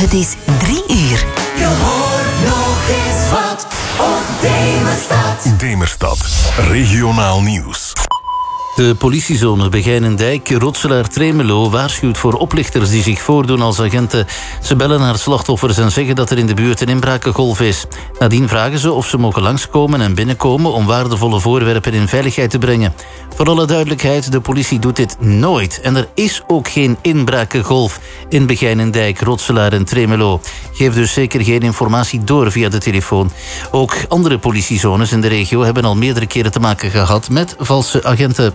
Het is 3 uur. Je hoort nog eens wat op Demerstad. Demerstad, regionaal nieuws. De politiezone Begijnendijk, Rotselaar-Tremelo waarschuwt voor oplichters die zich voordoen als agenten. Ze bellen naar slachtoffers en zeggen dat er in de buurt een inbrakengolf is. Nadien vragen ze of ze mogen langskomen en binnenkomen om waardevolle voorwerpen in veiligheid te brengen. Voor alle duidelijkheid, de politie doet dit nooit. En er is ook geen inbrakengolf in Begijnendijk, Rotselaar en Tremelo. Geef dus zeker geen informatie door via de telefoon. Ook andere politiezones in de regio hebben al meerdere keren te maken gehad met valse agenten.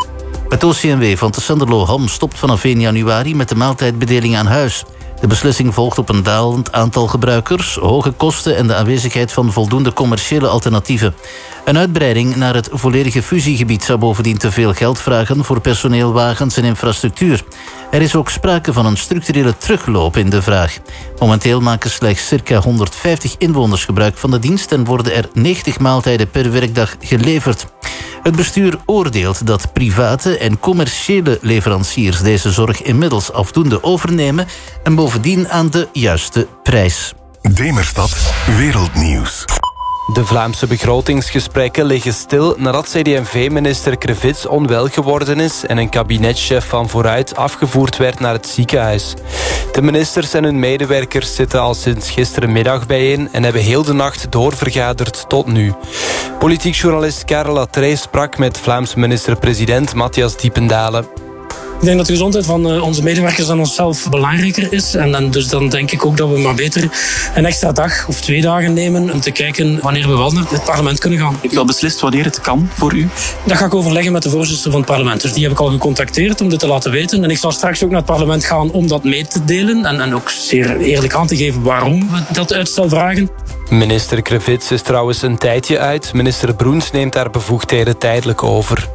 Het OCMW van Tessenderlo-Ham stopt vanaf 1 januari met de maaltijdbedeling aan huis. De beslissing volgt op een dalend aantal gebruikers, hoge kosten en de aanwezigheid van voldoende commerciële alternatieven. Een uitbreiding naar het volledige fusiegebied zou bovendien te veel geld vragen voor personeel, wagens en infrastructuur. Er is ook sprake van een structurele terugloop in de vraag. Momenteel maken slechts circa 150 inwoners gebruik van de dienst en worden er 90 maaltijden per werkdag geleverd. Het bestuur oordeelt dat private en commerciële leveranciers deze zorg inmiddels afdoende overnemen en bovendien aan de juiste prijs. Demerstad, wereldnieuws. De Vlaamse begrotingsgesprekken liggen stil nadat CD&V-minister Krevits onwel geworden is en een kabinetchef van Vooruit afgevoerd werd naar het ziekenhuis. De ministers en hun medewerkers zitten al sinds gisterenmiddag bijeen en hebben heel de nacht doorvergaderd tot nu. Politiek journalist Karel Latrey sprak met Vlaams minister-president Matthias Diependalen. Ik denk dat de gezondheid van onze medewerkers dan onszelf belangrijker is. En dus dan denk ik ook dat we maar beter een extra dag of 2 dagen nemen om te kijken wanneer we wel naar het parlement kunnen gaan. Heeft u al beslist wanneer het kan voor u? Dat ga ik overleggen met de voorzitter van het parlement. Dus die heb ik al gecontacteerd om dit te laten weten. En ik zal straks ook naar het parlement gaan om dat mee te delen. En ook zeer eerlijk aan te geven waarom we dat uitstel vragen. Minister Krevits is trouwens een tijdje uit. Minister Broens neemt haar bevoegdheden tijdelijk over.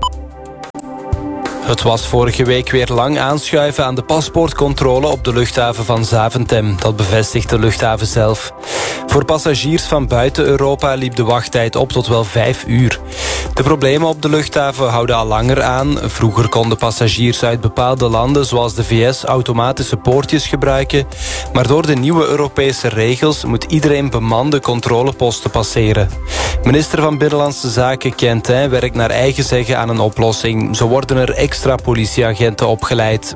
Het was vorige week weer lang aanschuiven aan de paspoortcontrole op de luchthaven van Zaventem. Dat bevestigt de luchthaven zelf. Voor passagiers van buiten Europa liep de wachttijd op tot wel 5 uur. De problemen op de luchthaven houden al langer aan. Vroeger konden passagiers uit bepaalde landen zoals de VS automatische poortjes gebruiken. Maar door de nieuwe Europese regels moet iedereen bemande controleposten passeren. Minister van Binnenlandse Zaken Quentin werkt naar eigen zeggen aan een oplossing. Zo worden er extra politieagenten opgeleid.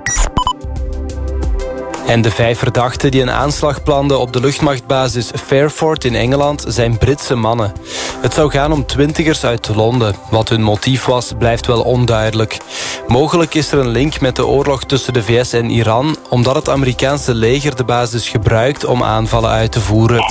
En de 5 verdachten die een aanslag planden op de luchtmachtbasis Fairford in Engeland zijn Britse mannen. Het zou gaan om 20ers uit Londen. Wat hun motief was, blijft wel onduidelijk. Mogelijk is er een link met de oorlog tussen de VS en Iran, omdat het Amerikaanse leger de basis gebruikt om aanvallen uit te voeren.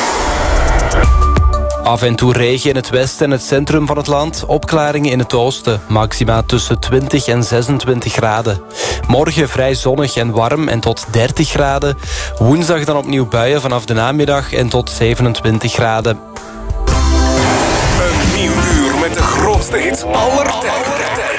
Af en toe regen in het westen en het centrum van het land. Opklaringen in het oosten. Maxima tussen 20 en 26 graden. Morgen vrij zonnig en warm en tot 30 graden. Woensdag dan opnieuw buien vanaf de namiddag en tot 27 graden. Een nieuw uur met de grootste hits aller tijden.